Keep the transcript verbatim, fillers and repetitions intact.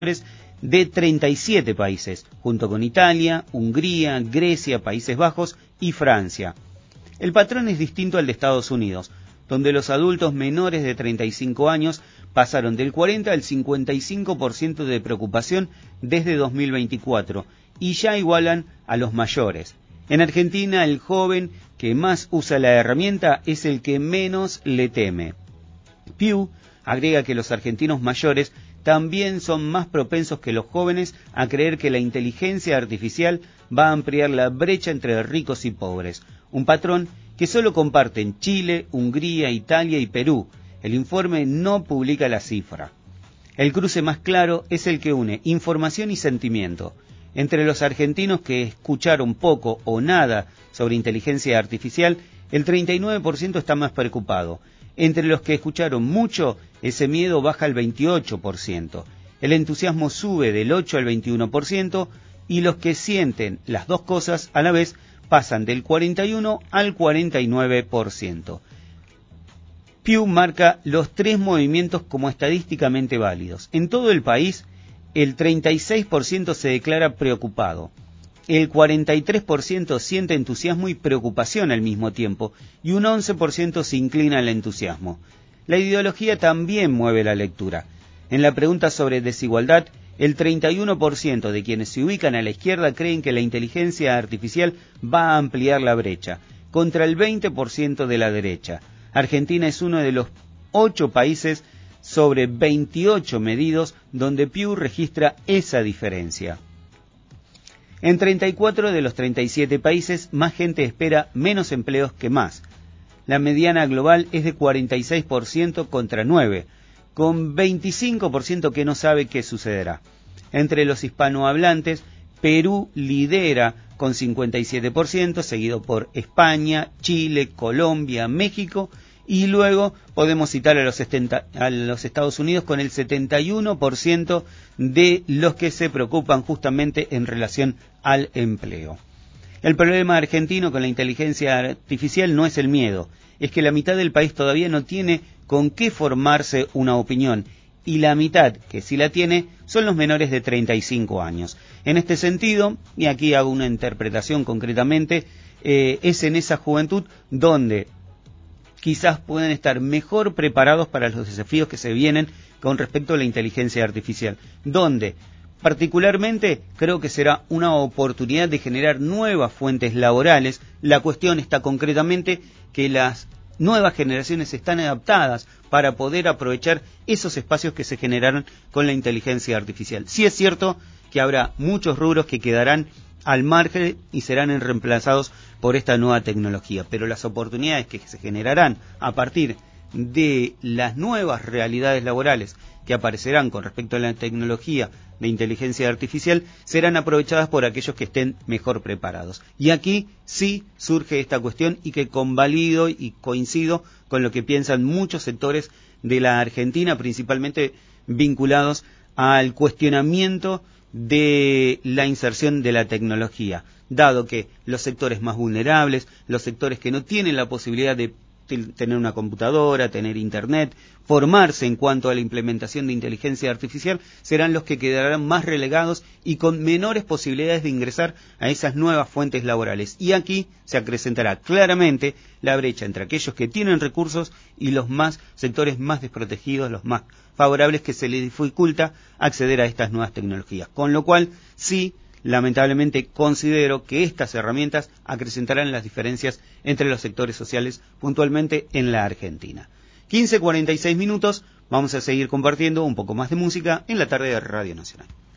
de treinta y siete países, junto con Italia, Hungría, Grecia, Países Bajos y Francia. El patrón es distinto al de Estados Unidos, donde los adultos menores de treinta y cinco años pasaron del cuarenta al cincuenta y cinco por ciento de preocupación desde dos mil veinticuatro y ya igualan a los mayores. En Argentina, el joven que más usa la herramienta es el que menos le teme. Pew agrega que los argentinos mayores también son más propensos que los jóvenes a creer que la inteligencia artificial va a ampliar la brecha entre ricos y pobres, un patrón que solo comparten Chile, Hungría, Italia y Perú. El informe no publica la cifra. El cruce más claro es el que une información y sentimiento. Entre los argentinos que escucharon poco o nada sobre inteligencia artificial, el treinta y nueve por ciento está más preocupado. Entre los que escucharon mucho, ese miedo baja al veintiocho por ciento. El entusiasmo sube del ocho al veintiuno por ciento y los que sienten las dos cosas a la vez pasan del cuarenta y uno al cuarenta y nueve por ciento. Pew marca los tres movimientos como estadísticamente válidos. En todo el país, el treinta y seis por ciento se declara preocupado. El cuarenta y tres por ciento siente entusiasmo y preocupación al mismo tiempo, y un once por ciento se inclina al entusiasmo. La ideología también mueve la lectura. En la pregunta sobre desigualdad, el treinta y uno por ciento de quienes se ubican a la izquierda creen que la inteligencia artificial va a ampliar la brecha, contra el veinte por ciento de la derecha. Argentina es uno de los ocho países sobre veintiocho medidos donde Pew registra esa diferencia. En treinta y cuatro de los treinta y siete países, más gente espera menos empleos que más. La mediana global es de cuarenta y seis por ciento contra nueve por ciento, con veinticinco por ciento que no sabe qué sucederá. Entre los hispanohablantes, Perú lidera con cincuenta y siete por ciento, seguido por España, Chile, Colombia, México, y luego podemos citar a los, setenta, a los Estados Unidos con el setenta y uno por ciento de los que se preocupan justamente en relación al empleo. El problema argentino con la inteligencia artificial no es el miedo, es que la mitad del país todavía no tiene con qué formarse una opinión, y la mitad que sí la tiene son los menores de treinta y cinco años. En este sentido, y aquí hago una interpretación concretamente, eh, es en esa juventud donde quizás pueden estar mejor preparados para los desafíos que se vienen con respecto a la inteligencia artificial, donde particularmente creo que será una oportunidad de generar nuevas fuentes laborales. La cuestión está concretamente que las nuevas generaciones están adaptadas para poder aprovechar esos espacios que se generaron con la inteligencia artificial. Sí es cierto que habrá muchos rubros que quedarán al margen y serán reemplazados por esta nueva tecnología, pero las oportunidades que se generarán a partir de las nuevas realidades laborales que aparecerán con respecto a la tecnología de inteligencia artificial serán aprovechadas por aquellos que estén mejor preparados. Y aquí sí surge esta cuestión y que convalido y coincido con lo que piensan muchos sectores de la Argentina, principalmente vinculados al cuestionamiento de la inserción de la tecnología, dado que los sectores más vulnerables, los sectores que no tienen la posibilidad de tener una computadora, tener internet, formarse en cuanto a la implementación de inteligencia artificial, serán los que quedarán más relegados y con menores posibilidades de ingresar a esas nuevas fuentes laborales. Y aquí se acrecentará claramente la brecha entre aquellos que tienen recursos y los más sectores más desprotegidos, los más favorables, que se les dificulta acceder a estas nuevas tecnologías. Con lo cual, sí, lamentablemente considero que estas herramientas acrecentarán las diferencias entre los sectores sociales, puntualmente en la Argentina. quince cuarenta y seis minutos, vamos a seguir compartiendo un poco más de música en la tarde de Radio Nacional.